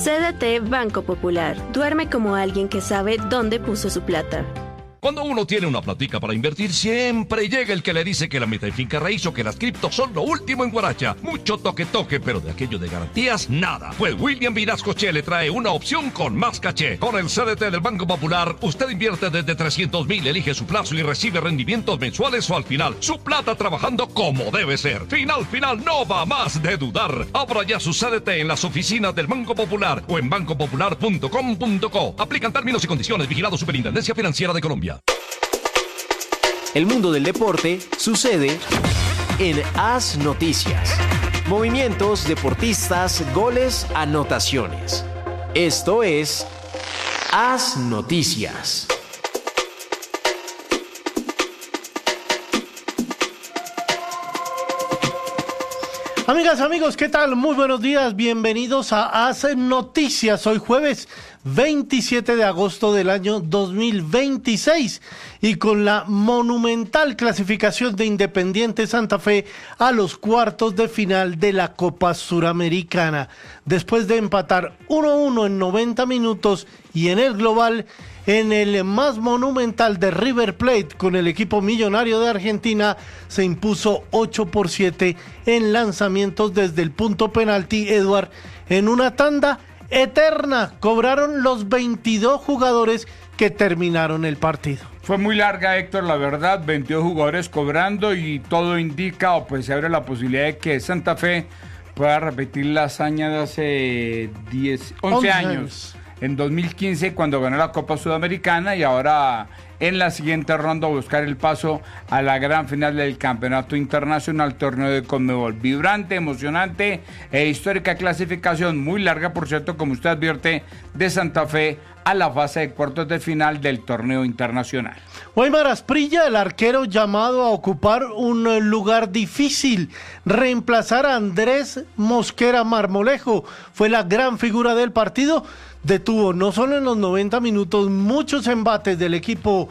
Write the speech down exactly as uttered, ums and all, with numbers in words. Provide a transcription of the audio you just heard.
C D T Banco Popular. Duerme como alguien que sabe dónde puso su plata. Cuando uno tiene una platica para invertir, siempre llega el que le dice que la meta en finca raíz o que las criptos son lo último en guaracha. Mucho toque-toque, pero de aquello de garantías, nada. Pues William Vinascoche le trae una opción con más caché. Con el C D T del Banco Popular, usted invierte desde trescientos mil, elige su plazo y recibe rendimientos mensuales o al final. Su plata trabajando como debe ser. Final, final, no va más de dudar. Abra ya su C D T en las oficinas del Banco Popular o en banco popular punto com punto co. Aplican términos y condiciones. Vigilado Superintendencia Financiera de Colombia. El mundo del deporte sucede en As Noticias. Movimientos, deportistas, goles, anotaciones. Esto es As Noticias. Amigas, amigos, ¿qué tal? Muy buenos días, bienvenidos a As Noticias. Hoy jueves veintisiete de agosto del año dos mil veintiséis y con la monumental clasificación de Independiente Santa Fe a los cuartos de final de la Copa Suramericana. Después de empatar uno a uno en noventa minutos y en el global, en el más monumental de River Plate con el equipo millonario de Argentina, se impuso ocho por siete en lanzamientos desde el punto penalti. Eduard, en una tanda eterna cobraron los veintidós jugadores que terminaron el partido. Fue muy larga, Héctor, la verdad, veintidós jugadores cobrando y todo indica, o pues se abre la posibilidad de que Santa Fe pueda repetir la hazaña de hace diez, once años. En dos mil quince, cuando ganó la Copa Sudamericana, y ahora en la siguiente ronda buscar el paso a la gran final del Campeonato Internacional, torneo de Conmebol. Vibrante, emocionante e histórica clasificación, muy larga, por cierto, como usted advierte, de Santa Fe a la fase de cuartos de final del torneo internacional. Weimar Asprilla, el arquero llamado a ocupar un lugar difícil, reemplazar a Andrés Mosquera Marmolejo, fue la gran figura del partido. Detuvo no solo en los noventa minutos muchos embates del equipo